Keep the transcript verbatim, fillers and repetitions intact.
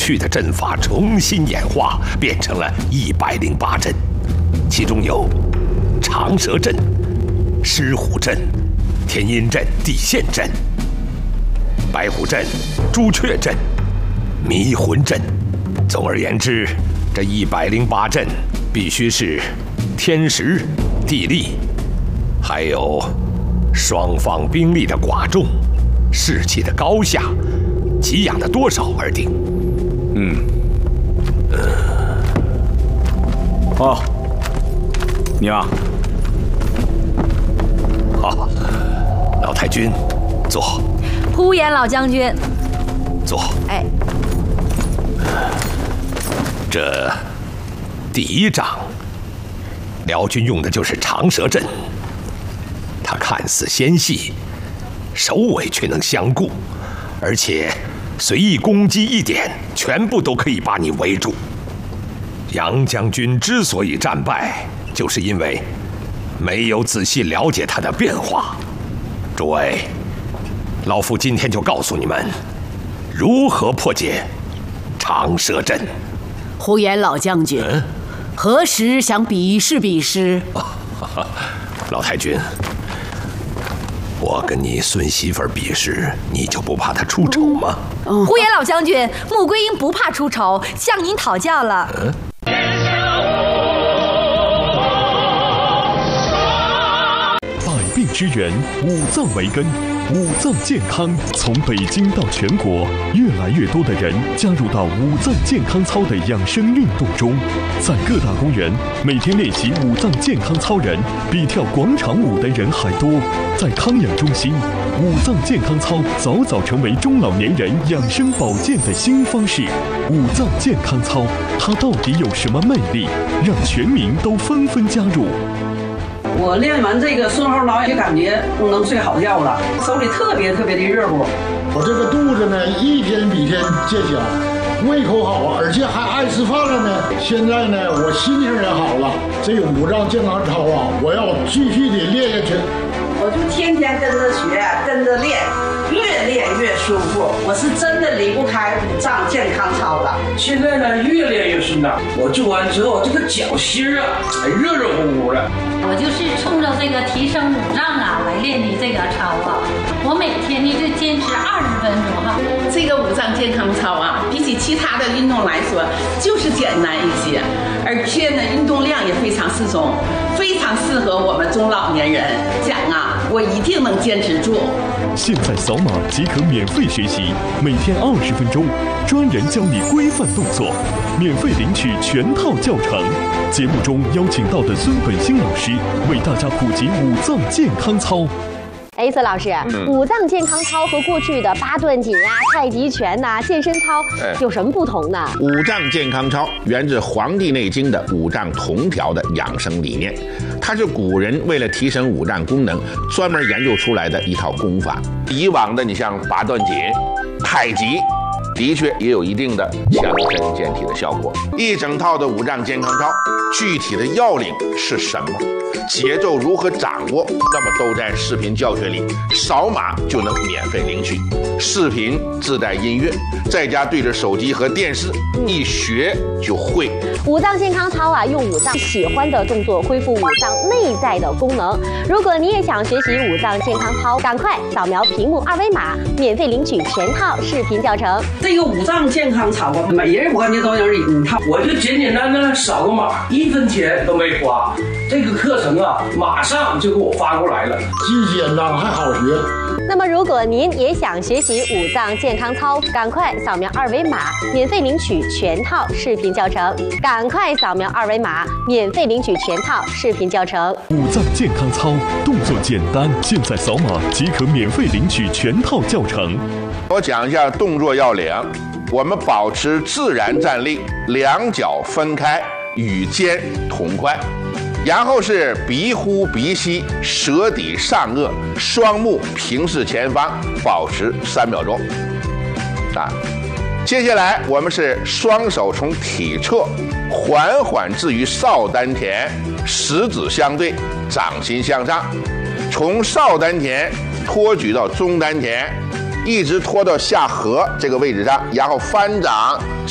去的阵法重新演化，变成了一百零八阵，其中有长蛇阵、狮虎阵、天阴阵、地陷阵、白虎阵、朱雀阵、迷魂阵。总而言之，这一百零八阵必须是天时、地利，还有双方兵力的寡众、士气的高下、给养的多少而定。嗯，呃， 哦，娘， 好，老太君，坐。 呼延老将军， 坐。 哎， 这第一仗，辽军用的就是长蛇阵，它看似纤细，首尾却能相顾，而且随意攻击一点，全部都可以把你围住。杨将军之所以战败，就是因为没有仔细了解它的变化。诸位，老夫今天就告诉你们如何破解长蛇阵。 呼延老将军，嗯、何时想比试比试？ 啊、老太君，我跟你孙媳妇儿比试，你就不怕她出丑吗？ 嗯、呼延老将军，穆桂英不怕出丑，向您讨教了。嗯百病之源，五脏为根。五脏健康从北京到全国，越来越多的人加入到五脏健康操的养生运动中。在各大公园，每天练习五脏健康操人比跳广场舞的人还多。在康养中心，五脏健康操早早成为中老年人养生保健的新方式。五脏健康操，它到底有什么魅力，让全民都纷纷加入？ 我练完这个顺后挠，就感觉能睡好觉了，手里特别特别的热乎。 我这个肚子呢，一天比天见小，胃口好，而且还爱吃饭了呢。现在呢，我心情也好了。这个五脏健康操啊，我要继续的练下去。 我就天天跟着学，跟着练，越练越舒服。我是真的离不开五脏健康操了。 现在呢，越练越顺当。我做完之后，这个脚心啊，还热热乎乎的。 我就是冲着这个提升五脏啊来练的这个操啊。我每天呢就坚持二十分钟哈。 这个五脏健康操啊，比起其他的运动来说，就是简单一些，而且呢，运动量也非常适中，非常适合我们中老年人。讲啊，我一定能坚持住。 现在扫码即可免费学习，每天二十分钟，专人教你规范动作，免费领取全套教程。节目中邀请到的孙本兴老师为大家普及五脏健康操。 哎，孙老师，嗯、五脏健康操和过去的八段锦啊、太极拳呐、啊、健身操有什么不同呢？ 五脏健康操源自《黄帝内经》的五脏同调的养生理念，它是古人为了提升五脏功能专门研究出来的一套功法。以往的你像八段锦、太极，的确也有一定的强身健体的效果。一整套的五脏健康操，具体的要领是什么？节奏如何掌握？那么都在视频教学里，扫码就能免费领取。视频自带音乐，在家对着手机和电视一学就会。 五脏健康操啊，用五脏喜欢的动作恢复五脏内在的功能。如果你也想学习五脏健康操，赶快扫描屏幕二维码，免费领取全套视频教程。 这个五脏健康操啊，每人我感觉都有一套， 我就简简单单扫个码，一分钱都没花。这个课程啊，马上就给我发过来了， 既简单还好学。 那么，如果您也想学习五脏健康操，赶快扫描二维码，免费领取全套视频教程。赶快扫描二维码，免费领取全套视频教程。 五脏健康操动作简单，现在扫码即可免费领取全套教程。 我讲一下动作要领，我们保持自然站立，两脚分开，与肩同宽。然后是鼻呼鼻吸，舌抵上颚，双目平视前方，保持三秒钟。啊，接下来我们是双手从体侧缓缓置于少丹田，食指相对，掌心向上，从少丹田托举到中丹田，一直拖到下颌这个位置上，然后翻掌